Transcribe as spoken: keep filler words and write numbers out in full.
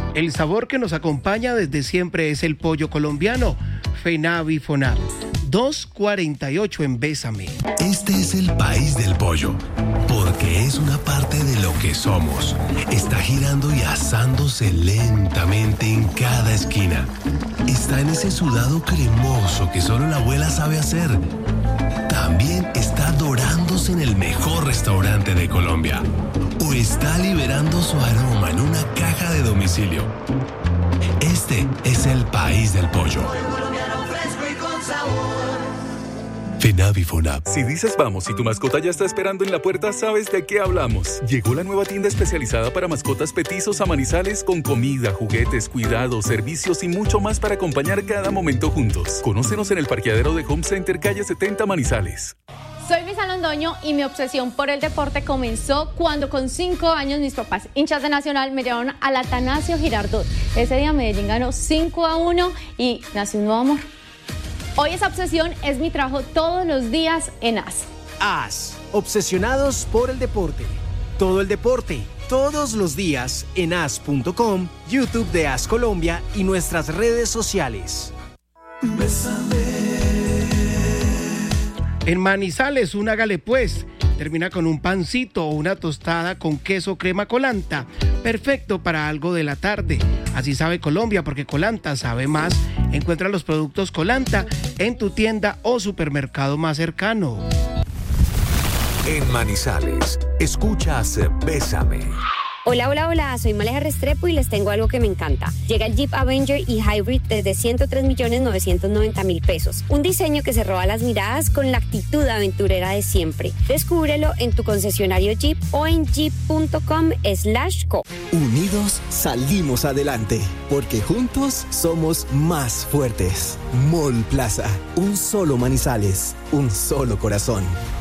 El sabor que nos acompaña desde siempre es el pollo colombiano. FENAVI FONAP. dos cuarenta y ocho en Bésame. Este es el país del pollo, porque es una parte de lo que somos. Está girando y asándose lentamente en cada esquina. Está en ese sudado cremoso que solo la abuela sabe hacer. También está dorándose en el mejor restaurante de Colombia. O está liberando su aroma en una caja de domicilio. Este es el país del pollo. FENAVI FONAP. Si dices vamos y tu mascota ya está esperando en la puerta, sabes de qué hablamos. Llegó la nueva tienda especializada para mascotas petizos a Manizales con comida, juguetes, cuidados, servicios y mucho más para acompañar cada momento juntos. Conócenos en el parqueadero de Home Center, calle setenta, Manizales. Soy Luisa Londoño y mi obsesión por el deporte comenzó cuando con cinco años mis papás, hinchas de Nacional, me llevaron al Atanasio Girardot. Ese día Medellín ganó cinco a uno y nació un nuevo amor. Hoy esa obsesión es mi trabajo todos los días en A S. A S, obsesionados por el deporte. Todo el deporte, todos los días en A S punto com, YouTube de A S Colombia y nuestras redes sociales. Bésame. En Manizales, un hágale pues. Termina con un pancito o una tostada con queso crema Colanta. Perfecto para algo de la tarde. Así sabe Colombia, porque Colanta sabe más. Encuentra los productos Colanta en tu tienda o supermercado más cercano. En Manizales, escuchas Bésame. Hola, hola, hola, soy Maleja Restrepo y les tengo algo que me encanta. Llega el Jeep Avenger y Hybrid desde ciento tres millones novecientos noventa mil pesos. Un diseño que se roba las miradas con la actitud aventurera de siempre. Descúbrelo en tu concesionario Jeep o en jeep punto com slash co. Unidos salimos adelante, porque juntos somos más fuertes. Mall Plaza, un solo Manizales, un solo corazón.